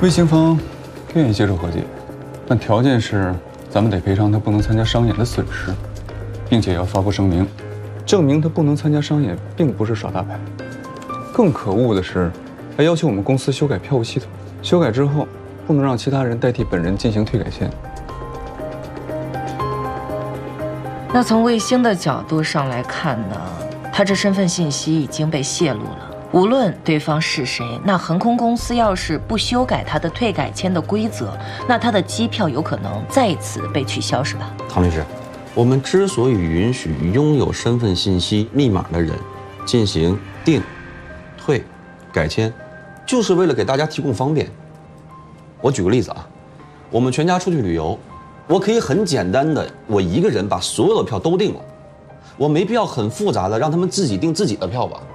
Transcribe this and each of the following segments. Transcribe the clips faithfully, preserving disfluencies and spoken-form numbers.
卫星方愿意接受和解，但条件是咱们得赔偿他不能参加商演的损失，并且要发布声明，证明他不能参加商演并不是耍大牌。更可恶的是，还要求我们公司修改票务系统，修改之后不能让其他人代替本人进行退改签。 那从卫星的角度上来看呢，他这身份信息已经被泄露了。无论对方是谁，那航空公司要是不修改他的退改签的规则，那他的机票有可能再次被取消，是吧？ 唐律师，我们之所以允许拥有身份信息密码的人进行订、退、改签，就是为了给大家提供方便。我举个例子啊，我们全家出去旅游，我可以很简单的，我一个人把所有的票都订了，我没必要很复杂的让他们自己订自己的票吧。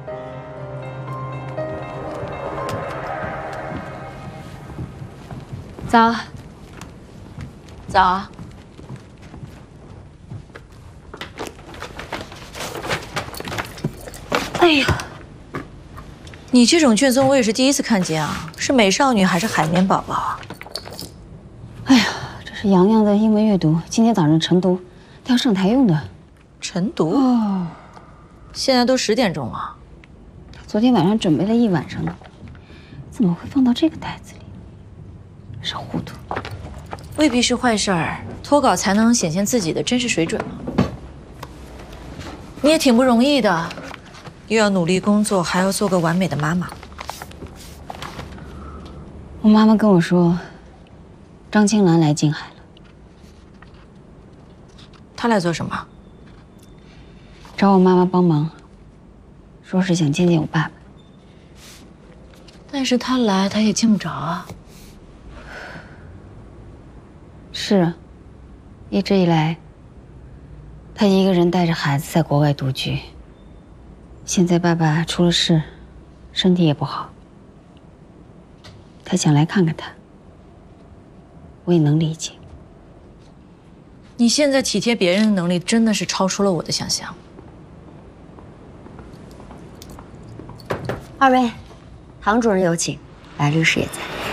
早，早。 哎呀，你这种卷宗我也是第一次看见啊，是美少女还是海绵宝宝啊？ 哎呀，这是洋洋的英文阅读，今天早上晨读，他要上台用的。 晨读？哦，现在都十点钟了。 他昨天晚上准备了一晚上呢，怎么会放到这个袋子里？真是糊涂。 未必是坏事儿，脱稿才能显现自己的真实水准嘛。你也挺不容易的，又要努力工作，还要做个完美的妈妈。 我妈妈跟我说，张青兰来静海了。 她来做什么？ 找我妈妈帮忙，说是想见见我爸爸。 但是她来，她也见不着啊。 是啊，一直以来，他一个人带着孩子在国外独居。现在爸爸出了事，身体也不好，他想来看看他，我也能理解。 你现在体贴别人的能力真的是超出了我的想象。 二位，唐主任有请，白律师也在。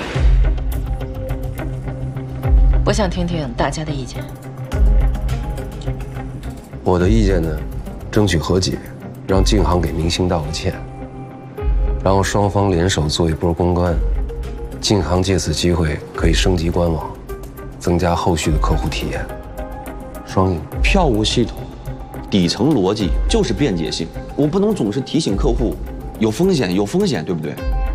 我想听听大家的意见。 我的意见呢，争取和解，让静航给明星道个歉，然后双方联手做一波公关，静航借此机会可以升级官网，增加后续的客户体验，双赢。 票务系统底层逻辑就是便捷性，我不能总是提醒客户有风险，有风险，对不对？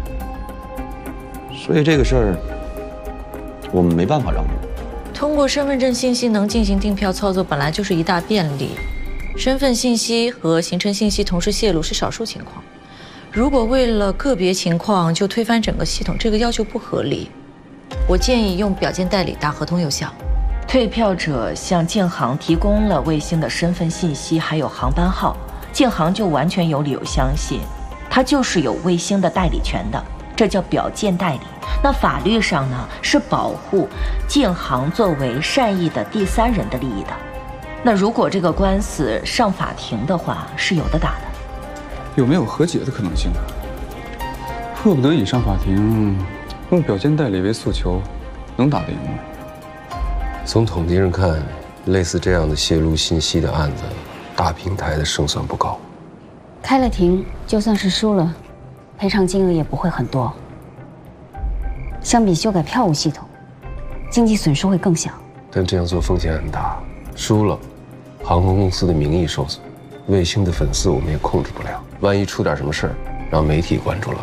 所以这个事儿我们没办法让步。 通过身份证信息能进行订票操作，本来就是一大便利。身份信息和行程信息同时泄露是少数情况。如果为了个别情况就推翻整个系统，这个要求不合理。我建议用表件代理打合同有效。 退票者向静航提供了卫星的身份信息，还有航班号，静航就完全有理由相信，他就是有卫星的代理权的，这叫表件代理。那法律上呢，是保护静航作为善意的第三人的利益的。那如果这个官司上法庭的话，是有的打的。 有没有和解的可能性啊？迫不得已上法庭，用表件代理为诉求，能打得赢吗？ 从统计上看，类似这样的泄露信息的案子，大平台的胜算不高。 开了庭，就算是输了，赔偿金额也不会很多。相比修改票务系统，经济损失会更小。 但这样做风险很大，输了，航空公司的名誉受损，卫星的粉丝我们也控制不了。万一出点什么事儿，让媒体关注了，